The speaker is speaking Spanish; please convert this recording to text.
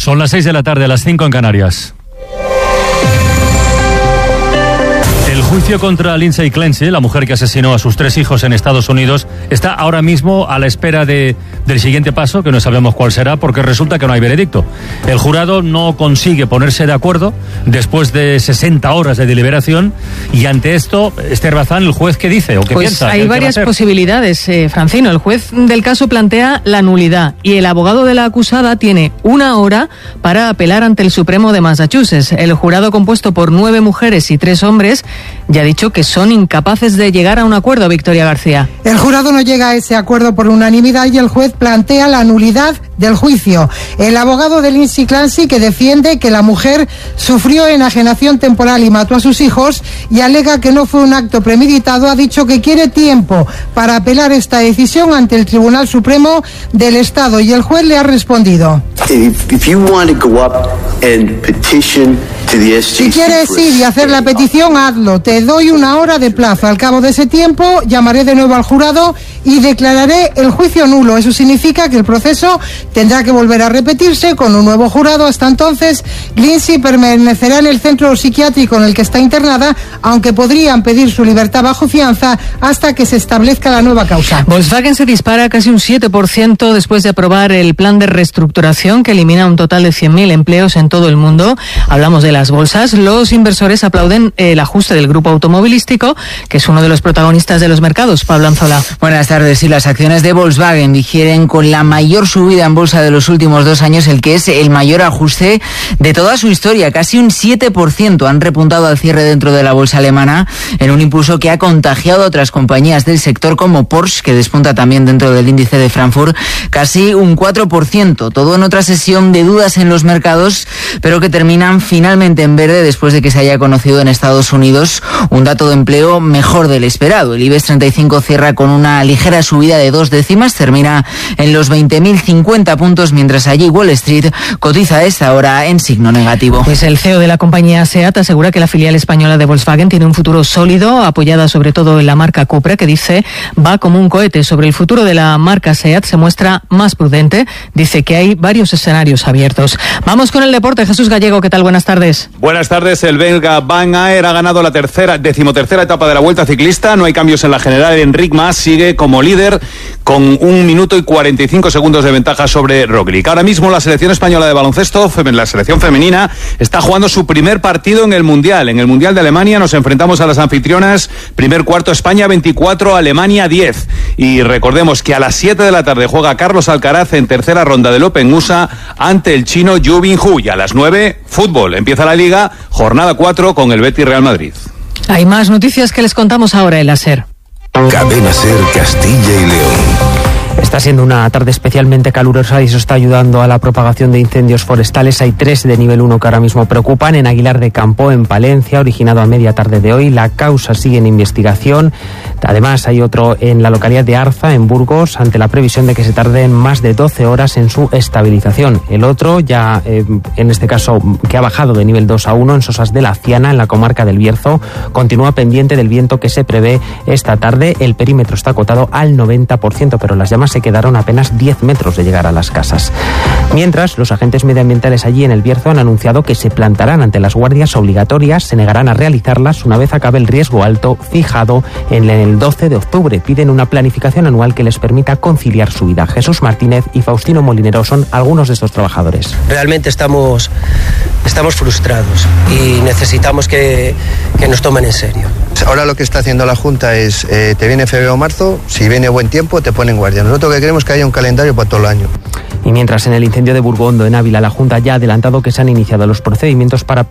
Son las 6 de la tarde, las 5 en Canarias. El juicio contra Lindsay Clancy, la mujer que asesinó a sus 3 hijos en Estados Unidos, está ahora mismo a la espera del siguiente paso, que no sabemos cuál será, porque resulta que no hay veredicto. El jurado no consigue ponerse de acuerdo después de 60 horas de deliberación, y ante esto, Esther Bazán, ¿el juez qué dice o qué piensa? Hay varias posibilidades, Francino. El juez del caso plantea la nulidad y el abogado de la acusada tiene 1 hora para apelar ante el Supremo de Massachusetts. El jurado, compuesto por 9 mujeres y 3 hombres, ya ha dicho que son incapaces de llegar a un acuerdo. Victoria García. El jurado no llega a ese acuerdo por unanimidad y el juez plantea la nulidad del juicio. El abogado de Lindsay Clancy, que defiende que la mujer sufrió enajenación temporal y mató a sus hijos y alega que no fue un acto premeditado, ha dicho que quiere tiempo para apelar esta decisión ante el Tribunal Supremo del Estado, y el juez le ha respondido: si quieres ir y hacer la petición, hazlo. Te doy 1 hora de plazo. Al cabo de ese tiempo, llamaré de nuevo al jurado y declararé el juicio nulo. Eso significa que el proceso tendrá que volver a repetirse con un nuevo jurado. Hasta entonces, Lindsay permanecerá en el centro psiquiátrico en el que está internada, aunque podrían pedir su libertad bajo fianza hasta que se establezca la nueva causa. Volkswagen se dispara casi un 7% después de aprobar el plan de reestructuración que elimina un total de 100.000 empleos en todo el mundo. Hablamos de las bolsas. Los inversores aplauden el ajuste del grupo automovilístico, que es uno de los protagonistas de los mercados. Pablo Anzola. Buenas tardes. Y las acciones de Volkswagen digieren con la mayor subida en bolsa de los últimos 2 años, el que es el mayor ajuste de toda su historia. Casi un 7% han repuntado al cierre dentro de la bolsa alemana, en un impulso que ha contagiado a otras compañías del sector como Porsche, que despunta también dentro del índice de Frankfurt, casi un 4%. Todo en otra sesión de dudas en los mercados, pero que terminan finalmente en verde después de que se haya conocido en Estados Unidos un dato de empleo mejor del esperado. El IBEX 35 cierra con una ligera subida de 2 décimas, termina en los 20.050 puntos, mientras allí Wall Street cotiza a esta hora en signo negativo. Pues el CEO de la compañía SEAT asegura que la filial española de Volkswagen tiene un futuro sólido, apoyada sobre todo en la marca Cupra, que dice va como un cohete. Sobre el futuro de la marca SEAT se muestra más prudente, dice que hay varios escenarios abiertos. Vamos con el deporte. Jesús Gallego, ¿qué tal? Buenas tardes. Buenas tardes. El belga Van Aert ha ganado la decimotercera etapa de la Vuelta Ciclista. No hay cambios en la general. Enric Mas sigue como líder con 1 minuto y 45 segundos de ventaja sobre Roglic. Ahora mismo la selección española de baloncesto, la selección femenina, está jugando su primer partido en el Mundial. En el Mundial de Alemania nos enfrentamos a las anfitrionas. Primer cuarto, España 24, Alemania 10. Y recordemos que a las 7 de la tarde juega Carlos Alcaraz en tercera ronda del Open USA ante el chino Yu Binghu. Y a las 9, fútbol. Empieza la Liga, jornada 4 con el Betis Real Madrid. Hay más noticias que les contamos ahora en la SER. Cadena SER Castilla y León. Está siendo una tarde especialmente calurosa y eso está ayudando a la propagación de incendios forestales. Hay 3 de nivel 1 que ahora mismo preocupan. En Aguilar de Campo, en Palencia, originado a media tarde de hoy. La causa sigue en investigación. Además, hay otro en la localidad de Arza, en Burgos, ante la previsión de que se tarden más de 12 horas en su estabilización. El otro, ya en este caso, que ha bajado de nivel 2 a 1, en Sosas de la Ciana, en la comarca del Bierzo, continúa pendiente del viento que se prevé esta tarde. El perímetro está acotado al 90%, pero las llamas se quedaron a apenas 10 metros de llegar a las casas. Mientras, los agentes medioambientales allí en el Bierzo han anunciado que se plantarán ante las guardias obligatorias, se negarán a realizarlas una vez acabe el riesgo alto fijado en el 12 de octubre. Piden una planificación anual que les permita conciliar su vida. Jesús Martínez y Faustino Molinero son algunos de estos trabajadores. Realmente estamos frustrados y necesitamos que nos tomen en serio. Ahora lo que está haciendo la Junta es, te viene febrero o marzo, si viene buen tiempo te ponen guardia. Nosotros que queremos que haya un calendario para todo el año. Y mientras en el incendio de Burgondo, en Ávila, la Junta ya ha adelantado que se han iniciado los procedimientos para